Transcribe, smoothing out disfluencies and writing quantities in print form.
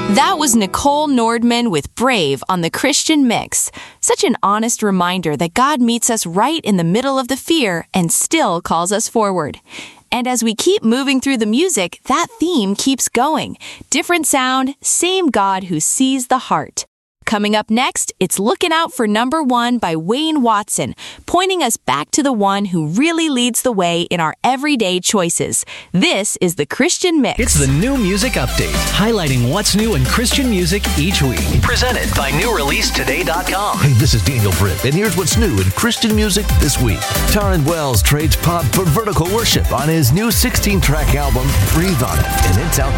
That was Nicole Nordman with Brave on the Christian Mix. Such an honest reminder that God meets us right in the middle of the fear and still calls us forward. And as we keep moving through the music, that theme keeps going. Different sound, same God who sees the heart. Coming up next, it's Looking Out for Number One by Wayne Watson, pointing us back to the one who really leads the way in our everyday choices. This is the Christian Mix. It's the New Music Update, highlighting what's new in Christian music each week. Presented by NewReleaseToday.com. Hey, this is Daniel Britt, and here's what's new in Christian music this week. Taryn Wells trades pop for vertical worship on his new 16-track album, Breathe On It, and it's out